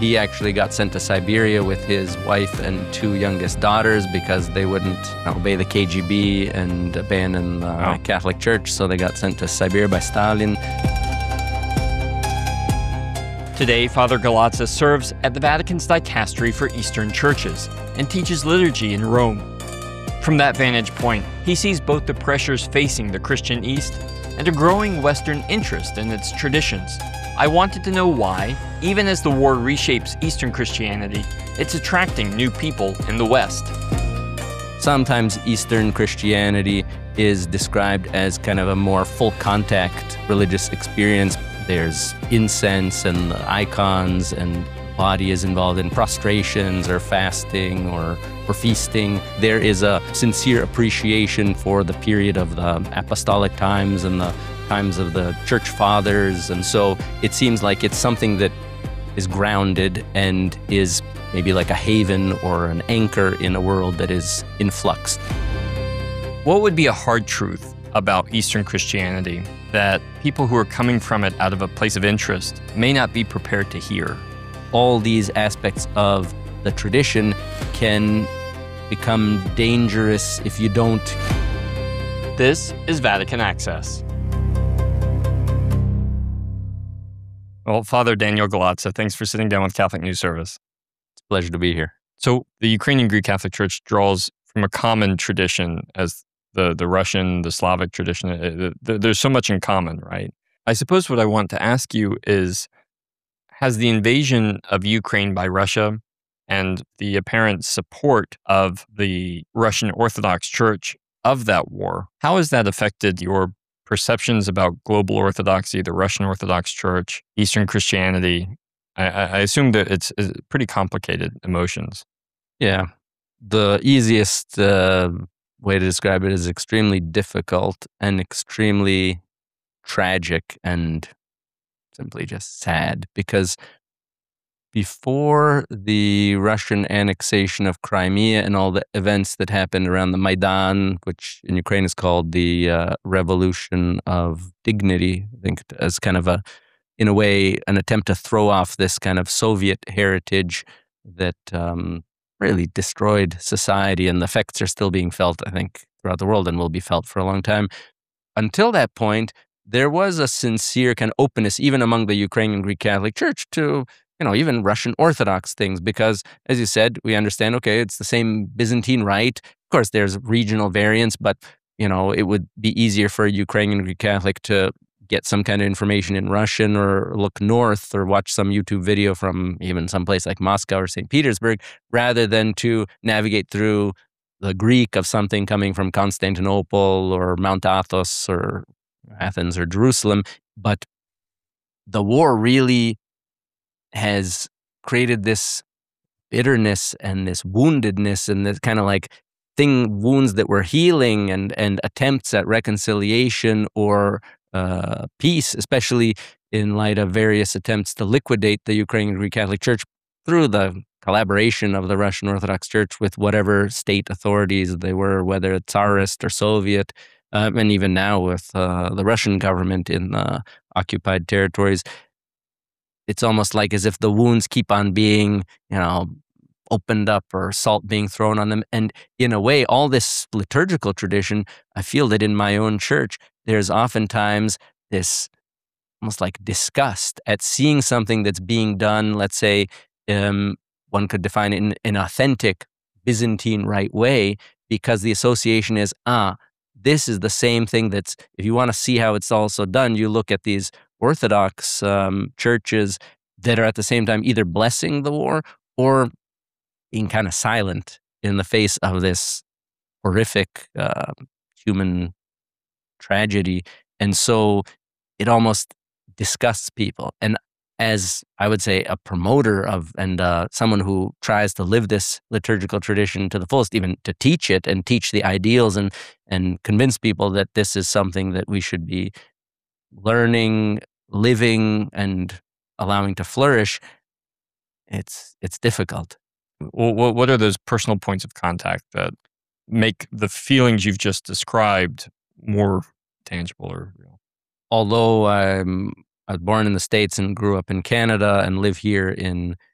He actually got sent to Siberia with his wife and two youngest daughters because they wouldn't obey the KGB and abandon the Catholic Church, so they got sent to Siberia by Stalin. Today, Father Galazza serves at the Vatican's Dicastery for Eastern Churches and teaches liturgy in Rome. From that vantage point, he sees both the pressures facing the Christian East and a growing Western interest in its traditions. I wanted to know why, even as the war reshapes Eastern Christianity, it's attracting new people in the West. Sometimes Eastern Christianity is described as kind of a more full contact religious experience. There's incense and icons, and body is involved in prostrations or fasting or feasting. There is a sincere appreciation for the period of the apostolic times and the times of the church fathers. And so it seems like it's something that is grounded and is maybe like a haven or an anchor in a world that is in flux. What would be a hard truth about Eastern Christianity that people who are coming from it out of a place of interest may not be prepared to hear? All these aspects of the tradition can become dangerous if you don't. This is Vatican Access. Well, Father Daniel Galazza, thanks for sitting down with Catholic News Service. It's a pleasure to be here. So the Ukrainian Greek Catholic Church draws from a common tradition as the Russian, the Slavic tradition. There's so much in common, right? I suppose what I want to ask you is, has the invasion of Ukraine by Russia and the apparent support of the Russian Orthodox Church of that war, how has that affected your perceptions about global orthodoxy, the Russian Orthodox Church, Eastern Christianity? I assume that it's pretty complicated emotions. Yeah. The easiest way to describe it is extremely difficult and extremely tragic and simply just sad, because before the Russian annexation of Crimea and all the events that happened around the Maidan, which in Ukraine is called the Revolution of Dignity, I think, as kind of in a way, an attempt to throw off this kind of Soviet heritage that really destroyed society, and the effects are still being felt, I think, throughout the world and will be felt for a long time. Until that point, there was a sincere kind of openness, even among the Ukrainian Greek Catholic Church, to even Russian Orthodox things, because, as you said, we understand, okay, it's the same Byzantine rite. Of course, there's regional variance, but, it would be easier for a Ukrainian Greek Catholic to get some kind of information in Russian or look north or watch some YouTube video from even someplace like Moscow or St. Petersburg, rather than to navigate through the Greek of something coming from Constantinople or Mount Athos or Athens or Jerusalem. But the war really has created this bitterness and this woundedness and this kind of like wounds that were healing and attempts at reconciliation or peace, especially in light of various attempts to liquidate the Ukrainian Greek Catholic Church through the collaboration of the Russian Orthodox Church with whatever state authorities they were, whether it's Tsarist or Soviet, and even now with the Russian government in the occupied territories. It's almost like as if the wounds keep on being, opened up or salt being thrown on them. And in a way, all this liturgical tradition, I feel that in my own church, there's oftentimes this almost like disgust at seeing something that's being done, let's say, one could define it in an authentic Byzantine right way, because the association is, this is the same thing that's, if you want to see how it's also done, you look at these Orthodox churches that are at the same time either blessing the war or being kind of silent in the face of this horrific human tragedy. And so it almost disgusts people. And as I would say, a promoter of and someone who tries to live this liturgical tradition to the fullest, even to teach it and teach the ideals and convince people that this is something that we should be learning, living, and allowing to flourish, it's difficult. What are those personal points of contact that make the feelings you've just described more tangible or real? Although I was born in the States and grew up in Canada and live here in